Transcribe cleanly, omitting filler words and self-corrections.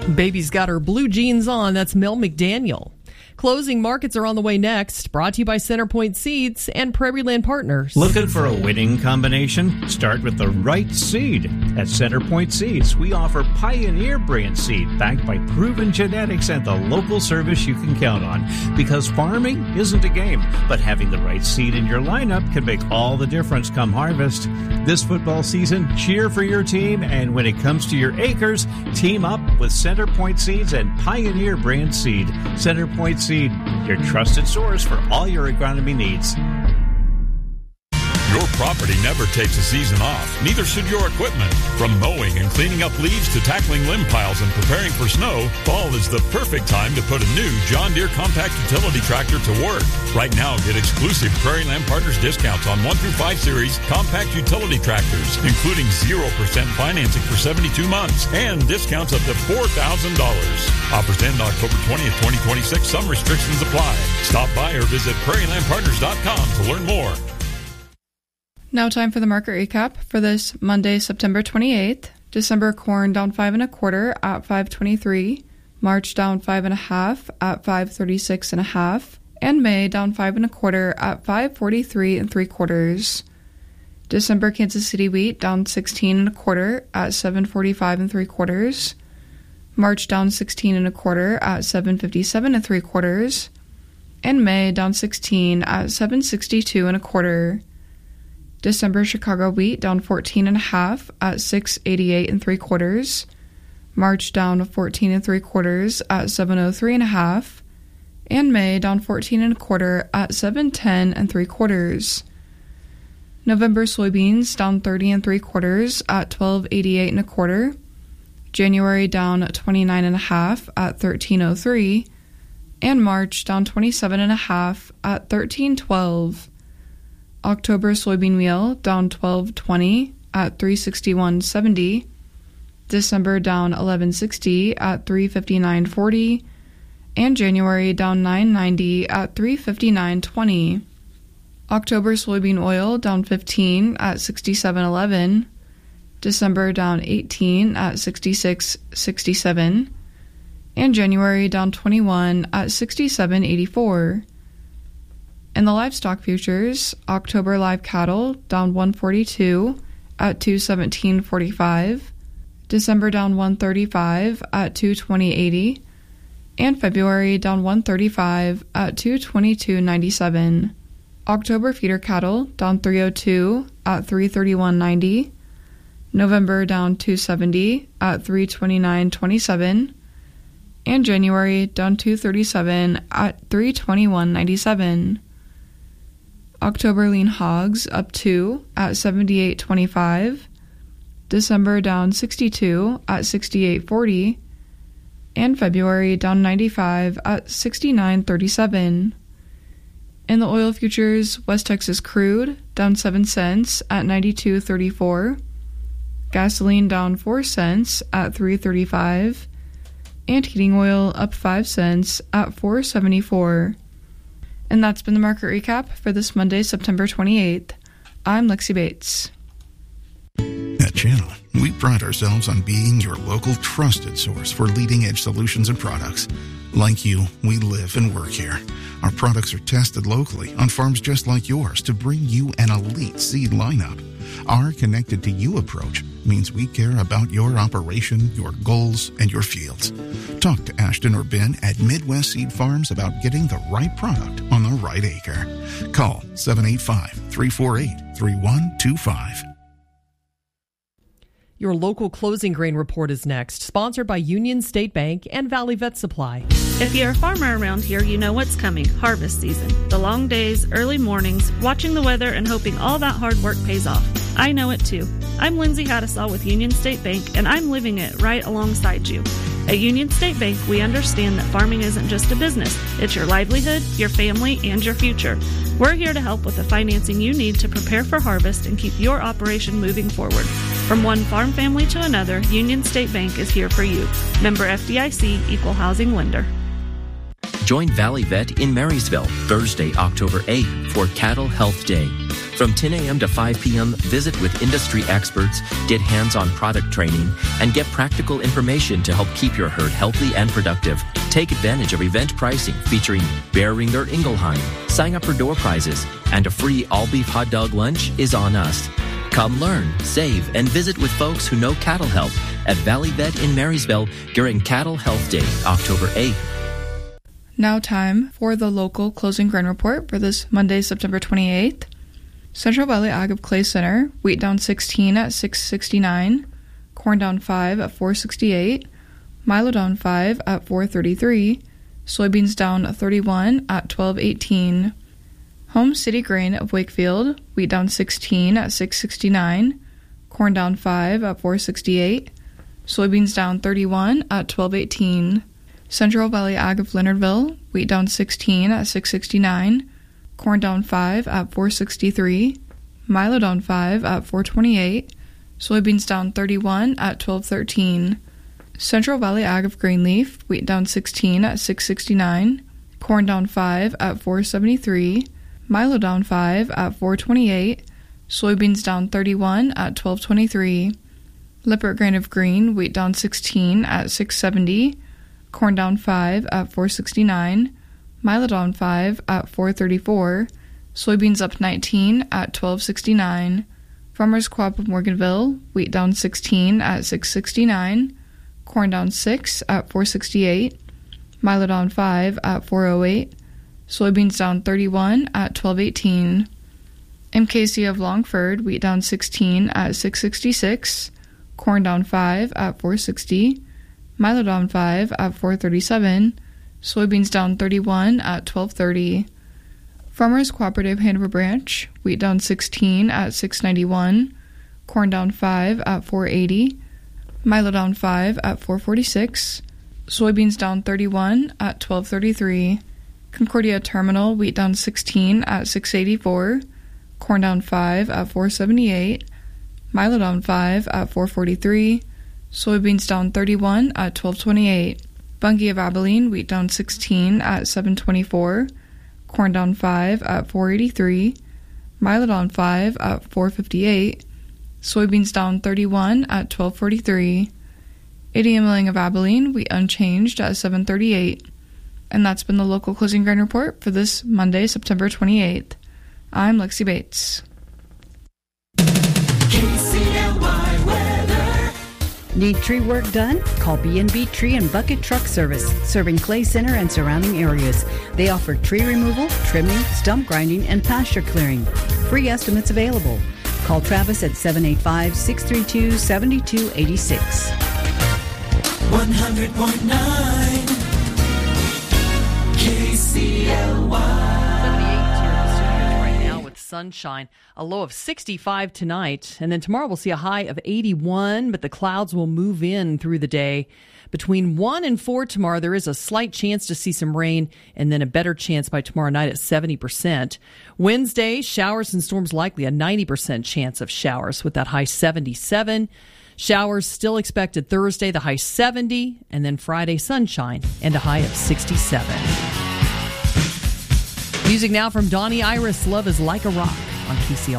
Baby's got her blue jeans on. That's Mel McDaniel. Closing markets are on the way next. Brought to you by Centerpoint Seeds and Prairie Land Partners. Looking for a winning combination? Start with the right seed. At Centerpoint Seeds, we offer Pioneer brand seed backed by proven genetics and the local service you can count on. Because farming isn't a game, but having the right seed in your lineup can make all the difference come harvest. This football season, cheer for your team, and when it comes to your acres, team up with Centerpoint Seeds and Pioneer brand seed. Centerpoint Seed, your trusted source for all your agronomy needs. Your property never takes a season off. Neither should your equipment. From mowing and cleaning up leaves to tackling limb piles and preparing for snow, fall is the perfect time to put a new John Deere compact utility tractor to work. Right now, get exclusive Prairie Land Partners discounts on 1 through 5 series compact utility tractors, including 0% financing for 72 months and discounts up to $4,000. Offers end October 20th, 2026. Some restrictions apply. Stop by or visit prairielandpartners.com to learn more. Now time for the market recap for this Monday, September 28th. December corn down 5 1/4 at $5.23. March down 5 1/2 at $5.36 1/2. And May down 5 1/4 at $5.43 3/4. December Kansas City wheat down 16 1/4 at $7.45 3/4. March down 16 1/4 at $7.57 3/4. And May down 16 at $7.62 1/4. December Chicago wheat down 14 1/2 at $6.88 3/4. March down 14 3/4 at $7.03 1/2. And May down 14 1/4 at $7.10 3/4. November soybeans down 30 3/4 at $12.88 1/4. January down 29 1/2 at $13.03. And March down 27 1/2 at $13.12. October soybean meal down 12.20 at $361.70. December down 11.60 at $359.40. And January down 9.90 at $359.20. October soybean oil down 15 at $67.11. December down 18 at $66.67. And January down 21 at $67.84. In the livestock futures, October live cattle down 142 at $217.45, December down 135 at $220.80, and February down 135 at $222.97. October feeder cattle down 302 at $331.90, November down 270 at $329.27, and January down 237 at $321.97. October lean hogs up 2 at $78.25, December down 62 at $68.40, and February down 95 at $69.37. In the oil futures, West Texas crude down 7 cents at $92.34, gasoline down 4 cents at $3.35, and heating oil up 5 cents at $4.74. And that's been the market recap for this Monday, September 28th. I'm Lexi Bates. At Channel, we pride ourselves on being your local trusted source for leading-edge solutions and products. Like you, we live and work here. Our products are tested locally on farms just like yours to bring you an elite seed lineup. Our connected to you approach means we care about your operation, your goals, and your fields. Talk to Ashton or Ben at Midwest Seed Farms about getting the right product on the right acre. Call 785-348-3125. Your local closing grain report is next, sponsored by Union State Bank and Valley Vet Supply. If you're a farmer around here, you know what's coming. Harvest season. The long days, early mornings, watching the weather and hoping all that hard work pays off. I know it too. I'm Lindsay Hadisall with Union State Bank, and I'm living it right alongside you. At Union State Bank, we understand that farming isn't just a business. It's your livelihood, your family, and your future. We're here to help with the financing you need to prepare for harvest and keep your operation moving forward. From one farm family to another, Union State Bank is here for you. Member FDIC, Equal Housing Lender. Join Valley Vet in Marysville Thursday, October 8th for Cattle Health Day. From 10 a.m. to 5 p.m., visit with industry experts, get hands-on product training, and get practical information to help keep your herd healthy and productive. Take advantage of event pricing featuring Behringer Ingelheim. Sign up for door prizes, and a free all-beef hot dog lunch is on us. Come learn, save, and visit with folks who know cattle health at Valley Vet in Marysville during Cattle Health Day, October 8th. Now time for the local closing grain report for this Monday, September 28th. Central Valley Ag of Clay Center, wheat down 16 at $6.69, corn down 5 at $4.68, milo down 5 at $4.33, soybeans down 31 at $12.18. Home City Grain of Wakefield, wheat down 16 at $6.69, corn down 5 at $4.68, soybeans down 31 at $12.18. Central Valley Ag of Leonardville, wheat down 16 at $6.69, corn down 5 at $4.63, milo down 5 at $4.28, soybeans down 31 at $12.13. Central Valley Ag of Greenleaf, wheat down 16 at $6.69, corn down 5 at $4.73, milo down 5 at $4.28, soybeans down 31 at $12.23. Lippert Grain of Green, wheat down 16 at $6.70, corn down 5 at $4.69, milo down 5 at $4.34, soybeans up 19 at $12.69. Farmers Co-op of Morganville, wheat down 16 at $6.69, corn down 6 at $4.68, milo down 5 at $4.08, soybeans down 31 at $12.18. MKC of Longford, wheat down 16 at $6.66, corn down 5 at $4.60, milo down 5 at $4.37, soybeans down 31 at $12.30. Farmers Cooperative Hanover Branch, wheat down 16 at $6.91, corn down 5 at $4.80, milo down 5 at $4.46, soybeans down 31 at $12.33. Concordia Terminal, wheat down 16 at $6.84, corn down 5 at $4.78, milo down 5 at $4.43, soybeans down 31 at $12.28. Bungie of Abilene, wheat down 16 at $7.24, corn down 5 at $4.83, milo down 5 at $4.58, soybeans down 31 at $12.43. ADM Milling of Abilene, wheat unchanged at $7.38. And that's been the local closing grain report for this Monday, September 28th. I'm Lexi Bates. KCLY weather. Need tree work done? Call B&B Tree and Bucket Truck Service, serving Clay Center and surrounding areas. They offer tree removal, trimming, stump grinding, and pasture clearing. Free estimates available. Call Travis at 785-632-7286. 100.9 KCLY. 78 here in the studios right now with sunshine. A low of 65 tonight. And then tomorrow we'll see a high of 81, but the clouds will move in through the day. Between 1 and 4 tomorrow, there is a slight chance to see some rain, and then a better chance by tomorrow night at 70%. Wednesday, showers and storms likely, a 90% chance of showers with that high 77. Showers still expected Thursday, the high 70, and then Friday, sunshine and a high of 67. Music now from Donnie Iris, Love is Like a Rock on KCLY.